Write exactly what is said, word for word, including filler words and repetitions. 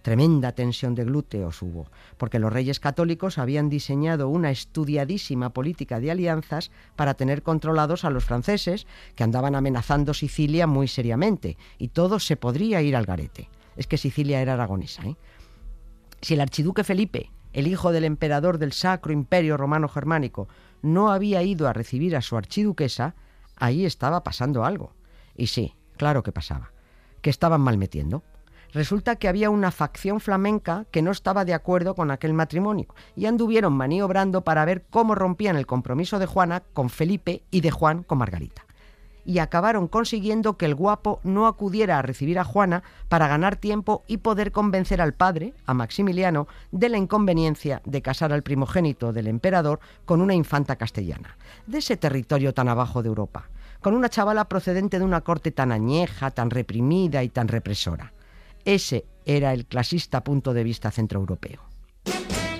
Tremenda tensión de glúteos hubo, porque los reyes católicos habían diseñado una estudiadísima política de alianzas para tener controlados a los franceses, que andaban amenazando Sicilia muy seriamente, y todo se podría ir al garete. Es que Sicilia era aragonesa, ¿eh? Si el archiduque Felipe, el hijo del emperador del Sacro Imperio Romano Germánico, no había ido a recibir a su archiduquesa, ahí estaba pasando algo. Y sí, claro que pasaba, que estaban mal metiendo. Resulta que había una facción flamenca que no estaba de acuerdo con aquel matrimonio y anduvieron maniobrando para ver cómo rompían el compromiso de Juana con Felipe y de Juan con Margarita. Y acabaron consiguiendo que el guapo no acudiera a recibir a Juana para ganar tiempo y poder convencer al padre, a Maximiliano, de la inconveniencia de casar al primogénito del emperador con una infanta castellana, de ese territorio tan abajo de Europa, con una chavala procedente de una corte tan añeja, tan reprimida y tan represora. Ese era el clasista punto de vista centroeuropeo.